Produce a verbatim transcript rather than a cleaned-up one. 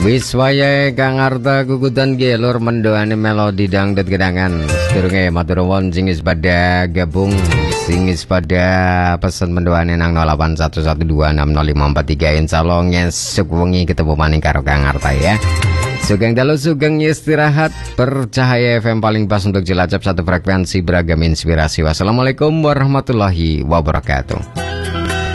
Wiswaya Kang Arta kukutan gelur mendoani melodi dangdut gedangan. Sedurunge matur nuwun sing wis pada gabung, sing wis pada pesen mendoani nang nol delapan satu satu dua enam nol lima empat tiga. Insyaallah ngesuk wengi ketemu maning karo Kang Arta ya. Sugeng dalu sugeng istirahat. Percahaya F M paling pas untuk Cilacap, satu frekuensi beragam inspirasi. Wassalamualaikum warahmatullahi wabarakatuh.